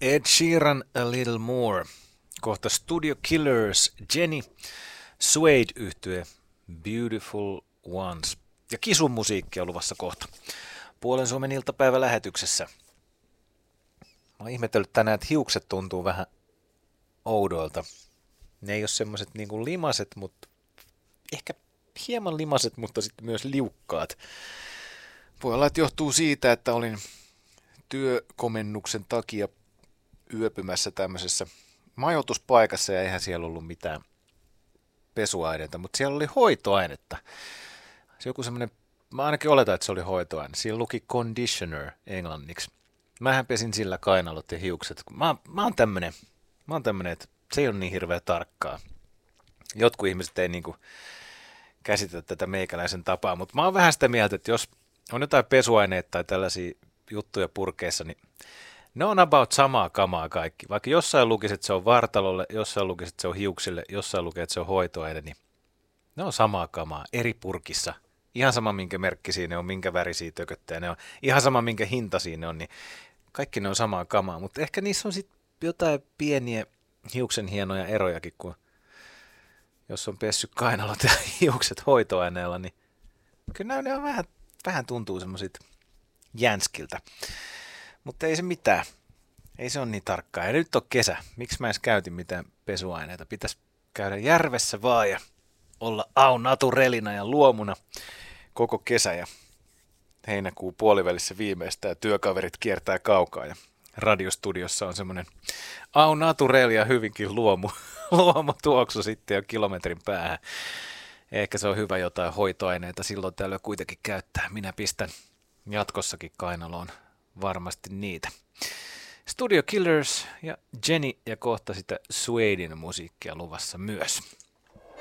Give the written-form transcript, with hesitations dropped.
Ed Sheeran, A Little More. Kohta Studio Killers, Jenny, Suede-yhtye, Beautiful Ones. Ja Kisun musiikkia luvassa kohta. Puolen Suomen iltapäivälähetyksessä. Mä oon ihmetellyt tänään, että hiukset tuntuu vähän oudoilta. Ne ei ole semmoiset niin kuin limaset, mutta ehkä hieman limaset, mutta sitten myös liukkaat. Voi olla, että johtuu siitä, että olin työkomennuksen takia yöpymässä tämmöisessä majoituspaikassa ja eihän siellä ollut mitään pesuaineita, mutta siellä oli hoitoainetta. Se joku semmoinen, mä ainakin oletan, että se oli hoitoaine. Siellä luki conditioner englanniksi. Mähän pesin sillä kainalot ja hiukset. Mä oon tämmönen, että se ei ole niin hirveä tarkkaa. Jotkut ihmiset ei niinku käsitä tätä meikäläisen tapaa, mutta mä oon vähän sitä mieltä, että jos on jotain pesuaineita tai tällaisia juttuja purkeissa, niin ne on about samaa kamaa kaikki. Vaikka jossain lukisi, että se on vartalolle, jossain lukisi, että se on hiuksille, jossain lukee, että se on hoitoaine, niin ne on samaa kamaa eri purkissa. Ihan sama, minkä merkki siinä on, minkä värisiä tököttää ne on. Ihan sama, minkä hinta siinä on, niin kaikki ne on samaa kamaa. Mutta ehkä niissä on sitten jotain pieniä hiuksen hienoja erojakin, kun jos on pessy kainalot ja hiukset hoitoaineella, niin kyllä ne on vähän tuntuu semmoisit jänskiltä. Mutta ei se mitään. Ei se ole niin tarkkaa. Ja nyt on kesä. Miksi mä edes käytin mitään pesuaineita? Pitäisi käydä järvessä vaan ja olla au naturelina ja luomuna koko kesä. Ja heinäkuun puolivälissä viimeistään työkaverit kiertää kaukaa. Ja radiostudiossa on semmoinen au naturel ja hyvinkin luomu tuoksu sitten jo kilometrin päähän. Ehkä se on hyvä jotain hoitoaineita silloin tällöin kuitenkin käyttää. Minä pistän jatkossakin kainaloon varmasti niitä. Studio Killers ja Jenny ja kohta sitä Sueden musiikkia luvassa myös.